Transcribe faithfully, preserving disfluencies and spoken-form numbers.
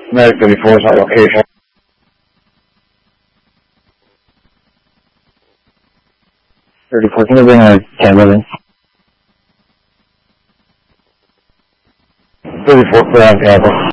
Medic thirty-four is on location. thirty-four, can you bring a camera in? thirty-four, clear on campus.